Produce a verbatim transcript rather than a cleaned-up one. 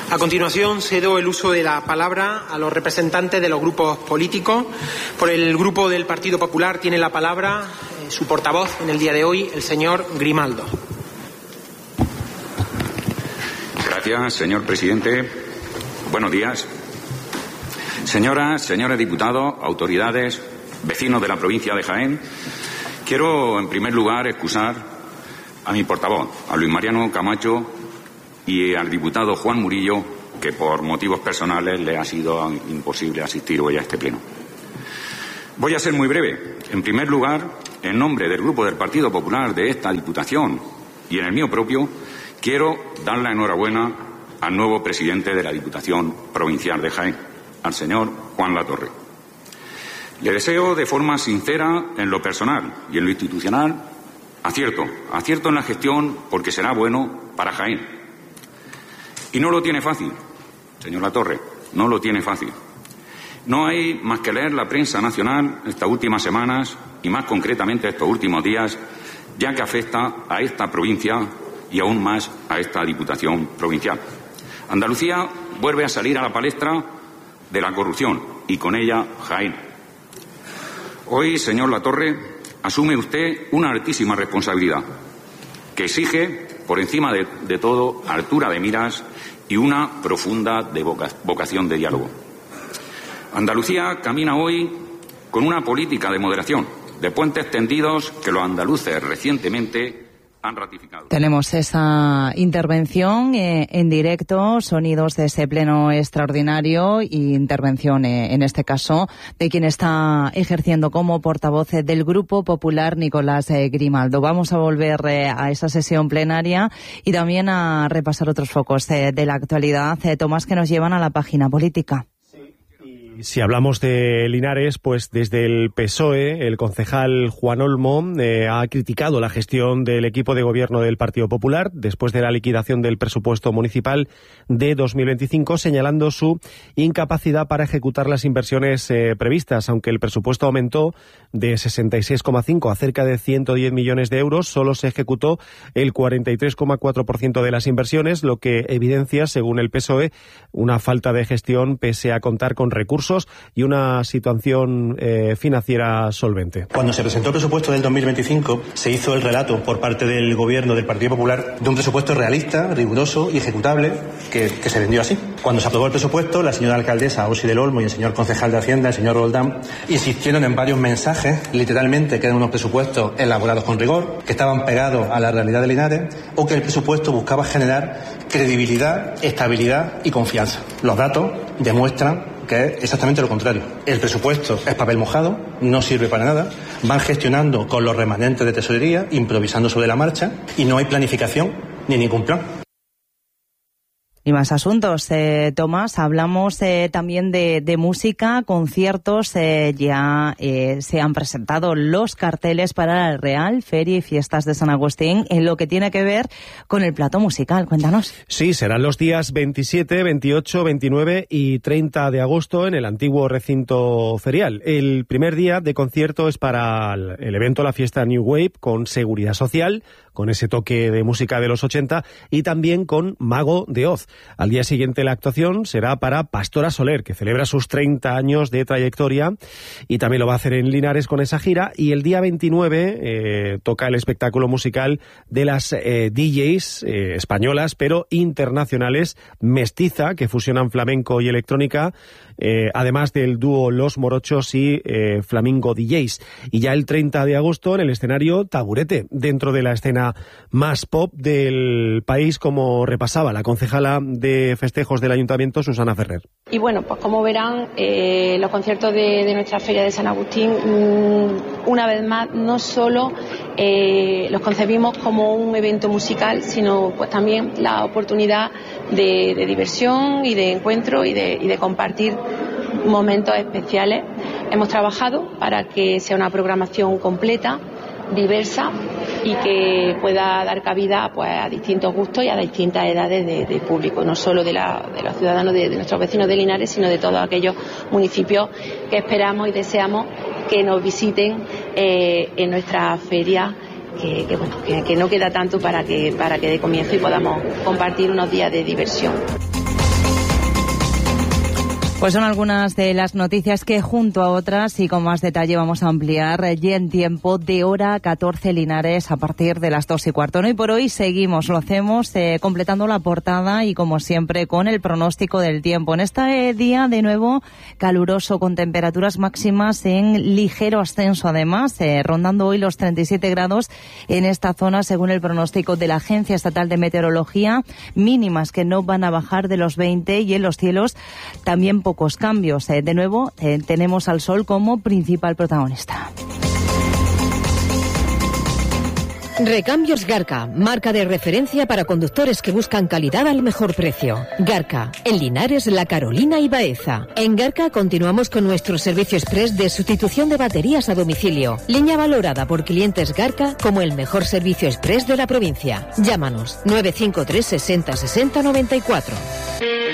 A continuación, cedo el uso de la palabra a los representantes de los grupos políticos. Por el Grupo del Partido Popular tiene la palabra eh, su portavoz en el día de hoy, el señor Grimaldo. Gracias, señor presidente. Buenos días. Señoras, señores diputados, autoridades, vecinos de la provincia de Jaén, quiero en primer lugar excusar a mi portavoz, a Luis Mariano Camacho, y al diputado Juan Murillo, que por motivos personales le ha sido imposible asistir hoy a este pleno. Voy a ser muy breve. En primer lugar, en nombre del Grupo del Partido Popular de esta Diputación y en el mío propio, quiero dar la enhorabuena al nuevo presidente de la Diputación Provincial de Jaén, al señor Juan Latorre. Le deseo de forma sincera en lo personal y en lo institucional acierto, acierto en la gestión porque será bueno para Jaén. Y no lo tiene fácil, señor Latorre, no lo tiene fácil. No hay más que leer la prensa nacional estas últimas semanas y más concretamente estos últimos días, ya que afecta a esta provincia y aún más a esta Diputación Provincial. Andalucía vuelve a salir a la palestra de la corrupción y con ella Jaén. Hoy, señor Latorre, asume usted una altísima responsabilidad que exige, por encima de, de todo, altura de miras y una profunda de voca, vocación de diálogo. Andalucía camina hoy con una política de moderación, de puentes tendidos que los andaluces recientemente han ratificado. Tenemos esa intervención eh, en directo, sonidos de ese pleno extraordinario e intervención, eh, en este caso, de quien está ejerciendo como portavoz del Grupo Popular, Nicolás eh, Grimaldo. Vamos a volver eh, a esa sesión plenaria y también a repasar otros focos eh, de la actualidad, eh, Tomás, que nos llevan a la página política. Si hablamos de Linares, pues desde el P S O E, el concejal Juan Olmo eh, ha criticado la gestión del equipo de gobierno del Partido Popular después de la liquidación del presupuesto municipal de dos mil veinticinco, señalando su incapacidad para ejecutar las inversiones eh, previstas. Aunque el presupuesto aumentó de sesenta y seis coma cinco a cerca de ciento diez millones de euros, solo se ejecutó el cuarenta y tres coma cuatro por ciento de las inversiones, lo que evidencia, según el P S O E, una falta de gestión pese a contar con recursos y una situación eh, financiera solvente. Cuando se presentó el presupuesto del dos mil veinticinco, se hizo el relato por parte del gobierno del Partido Popular de un presupuesto realista, riguroso y ejecutable que, que se vendió así. Cuando se aprobó el presupuesto, la señora alcaldesa Osi del Olmo y el señor concejal de Hacienda, el señor Roldán, insistieron en varios mensajes, literalmente, que eran unos presupuestos elaborados con rigor, que estaban pegados a la realidad de Linares, o que el presupuesto buscaba generar credibilidad, estabilidad y confianza. Los datos demuestran que es exactamente lo contrario. El presupuesto es papel mojado, no sirve para nada, van gestionando con los remanentes de tesorería, improvisando sobre la marcha, y no hay planificación ni ningún plan. Y más asuntos, eh, Tomás. Hablamos eh, también de, de música, conciertos. Eh, ya eh, se han presentado los carteles para la Real Feria y Fiestas de San Agustín en lo que tiene que ver con el plato musical. Cuéntanos. Sí, serán los días veintisiete, veintiocho, veintinueve y treinta de agosto en el antiguo recinto ferial. El primer día de concierto es para el evento, la fiesta New Wave, con Seguridad Social, con ese toque de música de los ochenta, y también con Mago de Oz. Al día siguiente la actuación será para Pastora Soler, que celebra sus treinta años de trayectoria, y también lo va a hacer en Linares con esa gira. Y el día veintinueve eh, toca el espectáculo musical de las eh, D Js eh, españolas, pero internacionales, Mestiza, que fusionan flamenco y electrónica, eh, además del dúo Los Morochos y eh, Flamingo D Js. Y ya el treinta de agosto en el escenario Taburete, dentro de la escena más pop del país, como repasaba la concejala de festejos del Ayuntamiento, Susana Ferrer. Y bueno, pues como verán, eh, los conciertos de, de nuestra Feria de San Agustín, mmm, una vez más, no solo eh, los concebimos como un evento musical, sino pues también la oportunidad de, de diversión y de encuentro y de, y de compartir momentos especiales. Hemos trabajado para que sea una programación completa, diversa, y que pueda dar cabida pues a distintos gustos y a distintas edades de, de público, no solo de, la, de los ciudadanos de, de nuestros vecinos de Linares, sino de todos aquellos municipios que esperamos y deseamos que nos visiten eh, en nuestra feria, que, que bueno que, que no queda tanto para que para que dé comienzo y podamos compartir unos días de diversión. Pues son algunas de las noticias que junto a otras y con más detalle vamos a ampliar y en tiempo de hora catorce Linares a partir de las dos y cuarto. ¿No? Y por hoy seguimos, lo hacemos eh, completando la portada y como siempre con el pronóstico del tiempo. En este día de nuevo caluroso con temperaturas máximas en ligero ascenso además, eh, rondando hoy los treinta y siete grados en esta zona según el pronóstico de la Agencia Estatal de Meteorología, mínimas que no van a bajar de los veinte y en los cielos también pocos cambios. Eh, de nuevo, eh, tenemos al sol como principal protagonista. Recambios Garca, marca de referencia para conductores que buscan calidad al mejor precio. Garca, en Linares, La Carolina y Baeza. En Garca continuamos con nuestro servicio express de sustitución de baterías a domicilio. Línea valorada por clientes Garca como el mejor servicio express de la provincia. Llámanos nueve cinco tres sesenta sesenta noventa y cuatro.